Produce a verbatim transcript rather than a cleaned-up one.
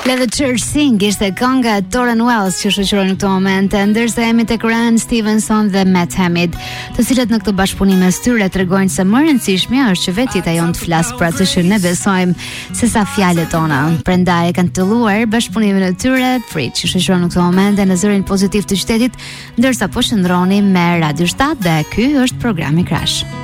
Let the Church Sing ishte kënga e Tauren Wells që shoqëron në këtë moment, ndërsa jemi tek Ryan Stevenson dhe Matt Hamid, të cilët në këtë bashkëpunim mes tyre tregojnë se më e rëndësishmja është që vetë jeta jonë të flas për atë që ne besojmë, sesa fjalët tona. Prandaj kanë filluar bashkëpunimin e tyre, Free, që shoqëron në këtë moment në zërin pozitiv të qytetit, ndërsa po shndroni me Radio shtat dhe ky është programi Crash.